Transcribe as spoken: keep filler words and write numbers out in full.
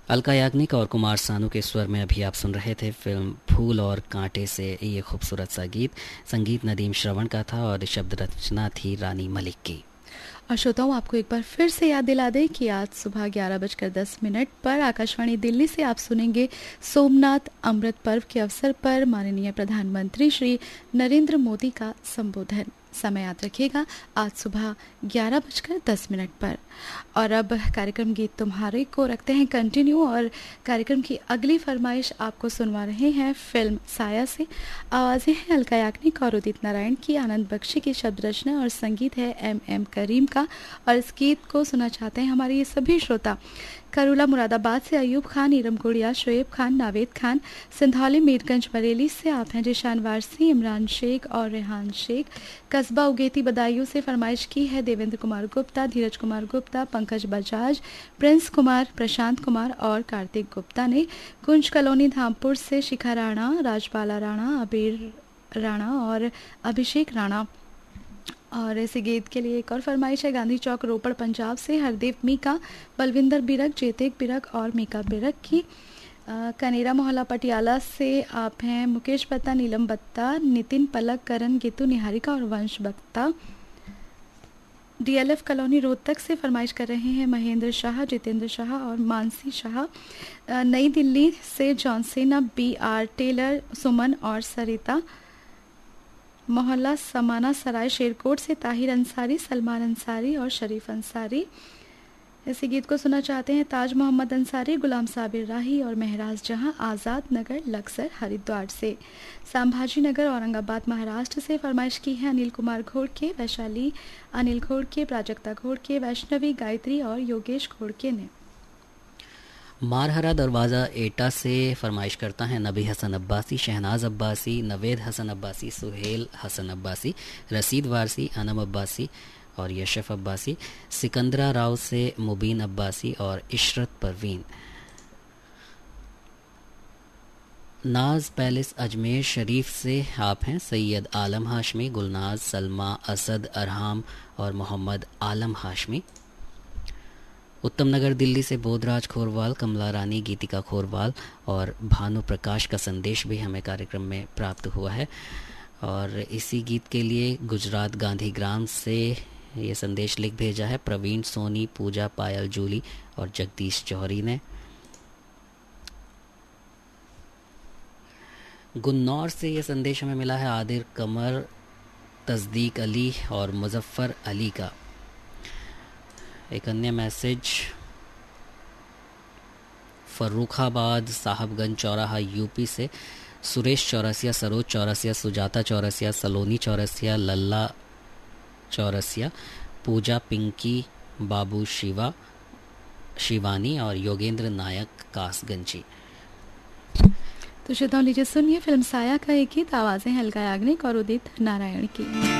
अलका याग्निक और कुमार सानू के स्वर में अभी आप सुन रहे थे फिल्म फूल और कांटे से ये खूबसूरत सा गीत। संगीत नदीम श्रवण का था और शब्द रचना थी रानी मलिक की। और श्रोताओं, आपको एक बार फिर से याद दिला दें कि आज सुबह ग्यारह बजकर दस मिनट पर आकाशवाणी दिल्ली से आप सुनेंगे सोमनाथ अमृत पर्व के अवसर पर माननीय प्रधानमंत्री श्री नरेंद्र मोदी का संबोधन। समय याद रखिएगा, आज सुबह ग्यारह बजकर दस मिनट पर। और अब कार्यक्रम गीत तुम्हारे को रखते हैं कंटिन्यू और कार्यक्रम की अगली फरमाइश आपको सुनवा रहे हैं फिल्म साया से। आवाज़ें हैं अलका याग्निक और उदित नारायण की, आनंद बख्शी की शब्द रचना और संगीत है एम एम करीम का। और इस गीत को सुनना चाहते हैं हमारे ये सभी श्रोता करूला मुरादाबाद से अयूब खान, इरम गुड़िया, शोएब खान, नावेद खान, सिंधौली मीरगंज बरेली से आप हैं जिशान वारसी, इमरान शेख और रेहान शेख। कस्बा उगेती बदायूं से फरमाइश की है देवेंद्र कुमार गुप्ता, धीरज कुमार गुप्ता, पंकज बजाज, प्रिंस कुमार, प्रशांत कुमार और कार्तिक गुप्ता ने। कुंज कॉलोनी धामपुर से शिखा राणा, राजपाला राणा, अबीर राणा और अभिषेक राणा। और इसी गीत के लिए एक और फरमाइश है गांधी चौक रोपड़ पंजाब से हरदेव मीका, बलविंदर बिरक, जेतेक बिरक और मीका बिरक की। आ, कनेरा मोहल्ला पटियाला से आप हैं मुकेश बत्ता, नीलम बत्ता, नितिन पलक, करण गीतू, निहारिका और वंश बत्ता। डीएलएफ कॉलोनी रोहतक से फरमाइश कर रहे हैं महेंद्र शाह, जितेंद्र शाह और मानसी शाह। नई दिल्ली से जॉनसेना, बी आर टेलर, सुमन और सरिता। मोहल्ला समाना सराय शेरकोट से ताहिर अंसारी, सलमान अंसारी और शरीफ अंसारी। इसी गीत को सुनना चाहते हैं ताज मोहम्मद अंसारी, गुलाम साबिर राही और महराज जहां, आज़ाद नगर लक्सर हरिद्वार से। संभाजी नगर औरंगाबाद महाराष्ट्र से फरमाइश की है अनिल कुमार घोड़के, वैशाली अनिल घोड़के, प्राजक्ता घोड़के, वैष्णवी, गायत्री और योगेश घोड़के ने। मारहरा दरवाज़ा एटा से फरमाइश करता है नबी हसन अब्बासी, शहनाज अब्बासी, नवेद हसन अब्बासी, सुहेल हसन अब्बासी, रसीद वारसी, अनम अब्बासी और यशफ अब्बासी। सिकंदरा राव से मुबीन अब्बासी और इशरत परवीन। नाज पैलेस अजमेर शरीफ से आप हैं सैयद आलम हाशमी, गुलनाज, सलमा, असद अरहाम और मोहम्मद आलम हाशमी। उत्तम नगर दिल्ली से बोधराज खोरवाल, कमला रानी, गीतिका खोरवाल और भानु प्रकाश का संदेश भी हमें कार्यक्रम में प्राप्त हुआ है। और इसी गीत के लिए गुजरात गांधी ग्राम से ये संदेश लिख भेजा है प्रवीण सोनी, पूजा, पायल, जूली और जगदीश जौहरी ने। गुन्नौर से ये संदेश हमें मिला है आदिर कमर, तस्दीक अली और मुजफ्फर अली का। एक अन्य मैसेज फर्रुखाबाद साहबगंज चौराहा यूपी से सुरेश चौरसिया, सरोज चौरसिया, सुजाता चौरसिया, सलोनी चौरसिया, लल्ला चौरसिया, पूजा, पिंकी, बाबू शिवा, शिवानी और योगेंद्र नायक कासगंजी। तो श्रोताओं, लीजिए सुनिए फिल्म साया का एक गीत। आवाज़ें अलका याग्निक और उदित नारायण की।